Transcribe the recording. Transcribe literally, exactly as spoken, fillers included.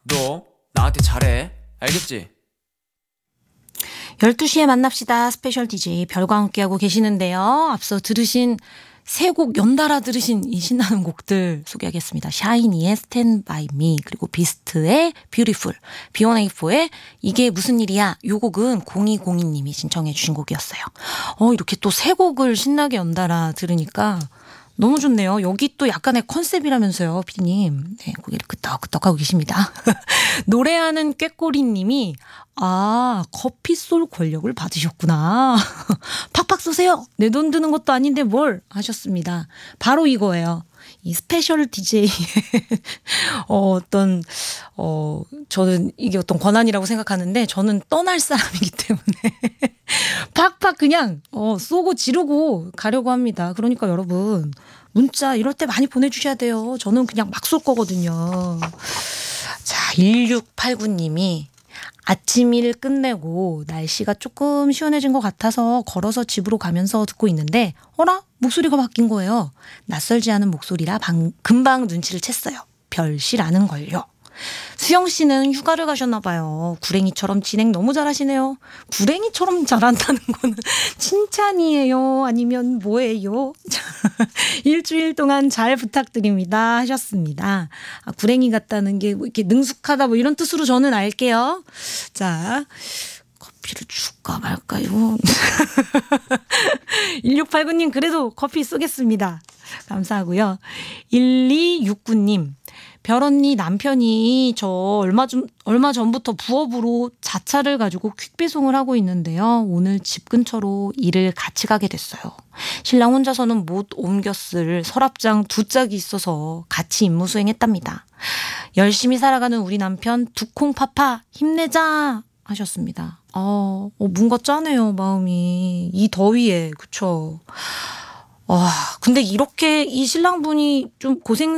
너 나한테 잘해. 알겠지? 열두 시에 만납시다. 스페셜 디제이 별과 함께하고 계시는데요. 앞서 들으신 세 곡 연달아 들으신 이 신나는 곡들 소개하겠습니다. 샤이니의 Stand By Me, 그리고 비스트의 Beautiful, 비원에이포의 이게 무슨 일이야. 요 곡은 공이공이 님이 신청해 주신 곡이었어요. 어, 이렇게 또 세 곡을 신나게 연달아 들으니까 너무 좋네요. 여기 또 약간의 컨셉이라면서요, 피디님. 네, 고개를 끄덕끄덕하고 계십니다. 노래하는 꾀꼬리님이 아, 커피 쏠 권력을 받으셨구나. 팍팍 쏘세요. 내 돈 드는 것도 아닌데 뭘 하셨습니다. 바로 이거예요. 이 스페셜 디제이의 어, 어떤 어 저는 이게 어떤 권한이라고 생각하는데 저는 떠날 사람이기 때문에 팍팍 그냥 어 쏘고 지르고 가려고 합니다. 그러니까 여러분 문자 이럴 때 많이 보내주셔야 돼요. 저는 그냥 막 쏠 거거든요. 자, 일육팔구 님이 아침 일 끝내고 날씨가 조금 시원해진 것 같아서 걸어서 집으로 가면서 듣고 있는데 어라? 목소리가 바뀐 거예요. 낯설지 않은 목소리라 방, 금방 눈치를 챘어요. 별시라는 걸요. 수영 씨는 휴가를 가셨나 봐요. 구랭이처럼 진행 너무 잘하시네요. 구랭이처럼 잘한다는 거는 칭찬이에요? 아니면 뭐예요? 일주일 동안 잘 부탁드립니다 하셨습니다. 아, 구랭이 같다는 게 뭐 이렇게 능숙하다 뭐 이런 뜻으로 저는 알게요. 자, 커피를 줄까 말까요? 일육팔구 님 그래도 커피 쏘겠습니다. 감사하고요. 일이육구 님 별언니 남편이 저 얼마 좀 얼마 전부터 부업으로 자차를 가지고 퀵배송을 하고 있는데요. 오늘 집 근처로 일을 같이 가게 됐어요. 신랑 혼자서는 못 옮겼을 서랍장 두 짝이 있어서 같이 임무 수행했답니다. 열심히 살아가는 우리 남편 두콩파파 힘내자 하셨습니다. 어, 어 뭔가 짠해요 마음이. 이 더위에 그쵸. 와, 근데 이렇게 이 신랑분이 좀 고생